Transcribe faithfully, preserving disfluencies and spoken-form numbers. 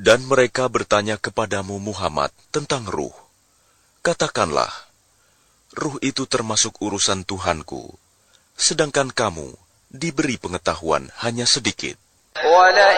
Dan mereka bertanya kepadamu Muhammad tentang ruh. Katakanlah, ruh itu termasuk urusan Tuhanku, sedangkan kamu diberi pengetahuan hanya sedikit.